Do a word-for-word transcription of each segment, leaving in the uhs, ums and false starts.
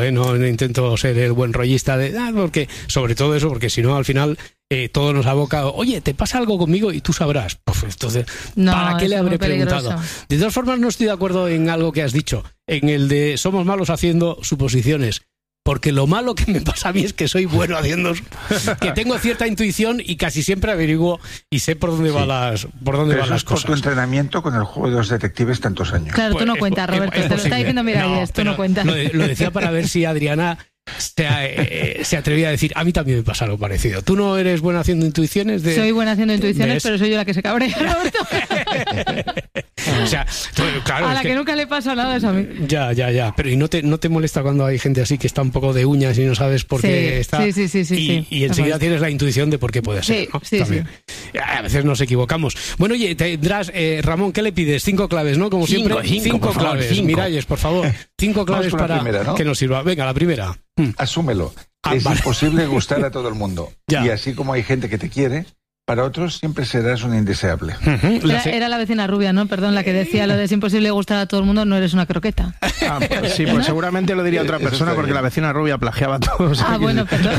¿eh? No, no intento ser el buen rollista de, ah, porque, sobre todo eso, porque si no, al final, eh, todo nos aboca, oye, ¿te pasa algo conmigo? Y tú sabrás. Pues entonces, no, ¿para qué le habré preguntado? De todas formas, no estoy de acuerdo en algo que has dicho, en el de somos malos haciendo suposiciones. Porque lo malo que me pasa a mí es que soy bueno haciendo, que tengo cierta intuición y casi siempre averiguo y sé por dónde, sí. van, las, por dónde van las cosas. Por tu entrenamiento con el juego de los detectives tantos años. Claro, pues, tú no cuentas, Roberto, es, es te lo está diciendo Miralles, no, tú no cuentas. Lo, lo decía para ver si Adriana se, eh, se atrevía a decir, a mí también me pasa algo parecido. ¿Tú no eres buena haciendo intuiciones? De, soy buena haciendo intuiciones, ¿ves? Pero soy yo la que se cabrea, Roberto. O sea, claro, a la es que, que nunca le pasa nada es a mí. Ya, ya, ya. Pero ¿y no te, no te molesta cuando hay gente así que está un poco de uñas y no sabes por sí, qué está? Sí, sí, sí. sí, y, sí. y enseguida tienes la intuición de por qué puede ser, sí, ¿no? Sí, También. Sí. A veces nos equivocamos. Bueno, oye, tendrás, eh, Ramón, ¿qué le pides? Cinco claves, ¿no? Como cinco, siempre. Cinco, cinco por claves. favor, cinco. Miralles, por favor. Cinco claves para primera, ¿no? que nos sirva. Venga, la primera. Asúmelo. Ah, es vale. imposible gustar a todo el mundo. Ya. Y así como hay gente que te quiere, para otros siempre serás un indeseable. Uh-huh. Era, era la vecina rubia, ¿no? Perdón, la que decía lo de es imposible gustar a todo el mundo, no eres una croqueta. Ah, pues, sí, pues seguramente lo diría otra persona porque la vecina rubia plagiaba a todos. Ah, bueno, perdón.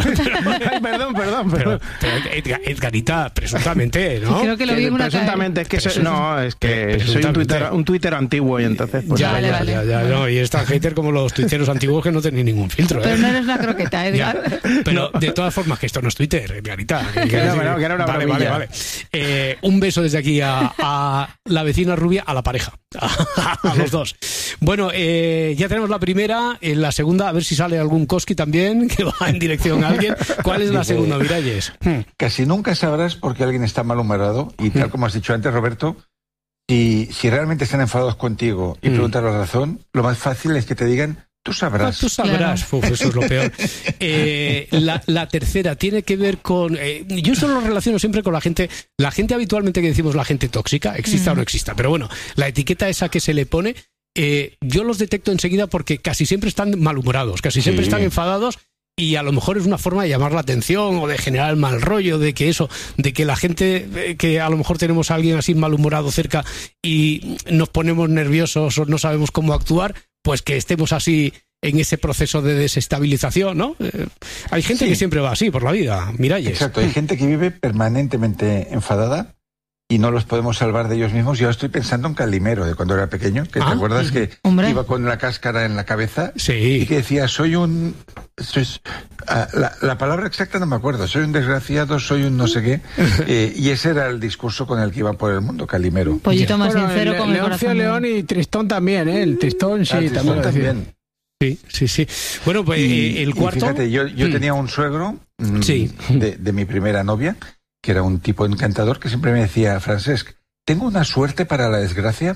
Ay, perdón, perdón, perdón. Pero, pero Edgar, Edgarita, presuntamente, ¿no? Creo que lo vi en una Presuntamente, es que soy, no, es que soy un tuiter, un tuiter antiguo y entonces... Pues, ya, vale, ya, vale. ya, ya, no, y está hater como los tuiteros antiguos que no tienen ningún filtro. Pero ¿eh? no eres una croqueta, Edgar. Ya, pero de todas formas, que esto no es Twitter, Edgarita. Que, que, no, no, que era una vale, vale, vale. Eh, un beso desde aquí a, a la vecina rubia, a la pareja, a, a los dos. Bueno, eh, ya tenemos la primera, en la segunda, a ver si sale algún Koski también, que va en dirección a alguien. ¿Cuál es la segunda, Miralles? Casi nunca sabrás por qué alguien está malhumorado y tal como has dicho antes, Roberto, si, si realmente están enfadados contigo y preguntas la razón, lo más fácil es que te digan tú sabrás. Ah, tú sabrás. Claro. Uf, eso es lo peor. Eh, la, la tercera tiene que ver con... Eh, yo solo lo relaciono siempre con la gente... La gente habitualmente que decimos la gente tóxica, exista mm. o no exista. Pero bueno, la etiqueta esa que se le pone, eh, yo los detecto enseguida porque casi siempre están malhumorados, casi siempre sí. están enfadados y a lo mejor es una forma de llamar la atención o de generar mal rollo, de que eso, de que la gente, eh, que a lo mejor tenemos a alguien así malhumorado cerca y nos ponemos nerviosos o no sabemos cómo actuar, pues que estemos así en ese proceso de desestabilización, ¿no? Eh, hay gente sí. que siempre va así por la vida, Miralles. Exacto, hay gente que vive permanentemente enfadada y no los podemos salvar de ellos mismos. Yo estoy pensando en Calimero, de cuando era pequeño, que ah, te acuerdas que hombre. iba con la cáscara en la cabeza sí. y que decía, soy un... Soy, uh, la, la palabra exacta no me acuerdo, soy un desgraciado, soy un no sé qué, eh, y ese era el discurso con el que iba por el mundo, Calimero. Pollito más bueno, sincero el, con el Leoncio corazón. León y Tristón también, ¿eh? El Tristón sí, ah, Tristón también. también. Sí, sí, sí. Bueno, pues y, el cuarto... Y fíjate, yo, yo mm. tenía un suegro mm, sí. de, de mi primera novia, que era un tipo encantador, que siempre me decía, Francesc, tengo una suerte para la desgracia.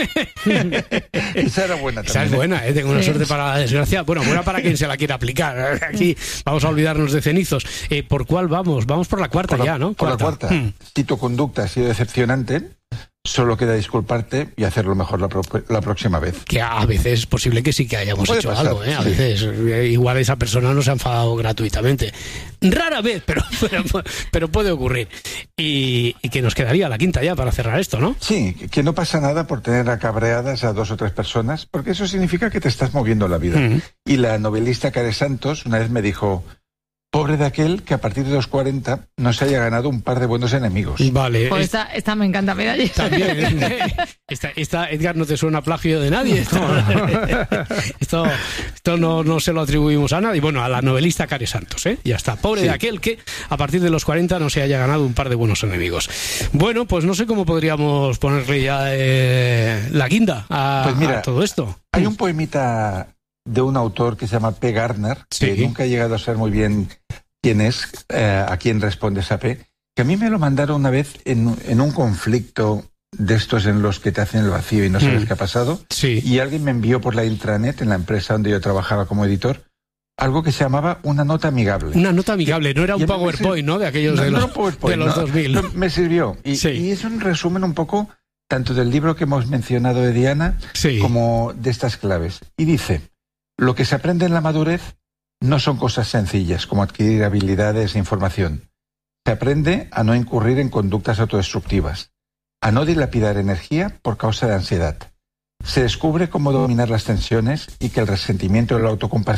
Esa era buena también. Esa es buena, ¿eh? Tengo una sí. suerte para la desgracia. Bueno, buena para quien se la quiera aplicar. Aquí vamos a olvidarnos de cenizos. Eh, ¿Por cuál vamos? Vamos por la cuarta por la, ya, ¿no? Por cuarta. la cuarta. Hmm. Si tu conducta ha sido decepcionante, solo queda disculparte y hacerlo mejor la, pro la próxima vez. Que a veces es posible que sí que hayamos Puede hecho pasar, algo, ¿eh? A sí. veces eh, igual esa persona no se ha enfadado gratuitamente. Rara vez, pero, pero, pero puede ocurrir. Y, y que nos quedaría la quinta ya para cerrar esto, ¿no? Sí, que no pasa nada por tener acabreadas a dos o tres personas, porque eso significa que te estás moviendo la vida. Mm. Y la novelista Care Santos una vez me dijo... Pobre de aquel que a partir de los cuarenta no se haya ganado un par de buenos enemigos. Vale. Pues esta, esta me encanta, Miralles. También. Esta, esta, Edgar, no te suena plagio de nadie. Esto, esto, esto no, no se lo atribuimos a nadie. Bueno, a la novelista Care Santos, ¿eh? Ya está. Pobre sí. de aquel que a partir de los cuarenta no se haya ganado un par de buenos enemigos. Bueno, pues no sé cómo podríamos ponerle ya eh, la guinda a, pues mira, a todo esto. Hay un poemita de un autor que se llama P. Gardner, que sí. nunca he llegado a saber muy bien quién es, eh, a quién responde esa P, que a mí me lo mandaron una vez en, en un conflicto de estos en los que te hacen el vacío y no sabes mm. qué ha pasado, sí. y alguien me envió por la intranet en la empresa donde yo trabajaba como editor algo que se llamaba una nota amigable. Una nota amigable, no era un PowerPoint, ¿no? De aquellos no, de los, no de los no, dos mil. No, me sirvió, y, sí. y es un resumen un poco tanto del libro que hemos mencionado de Diana sí. como de estas claves. Y dice... Lo que se aprende en la madurez no son cosas sencillas, como adquirir habilidades e información. Se aprende a no incurrir en conductas autodestructivas, a no dilapidar energía por causa de ansiedad. Se descubre cómo dominar las tensiones y que el resentimiento y la autocompasión